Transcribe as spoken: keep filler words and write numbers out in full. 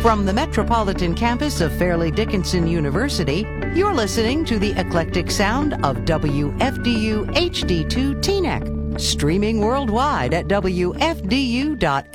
From the metropolitan campus of Fairleigh Dickinson University, you're listening to the eclectic sound of W F D U H D two Teaneck, streaming worldwide at W F D U dot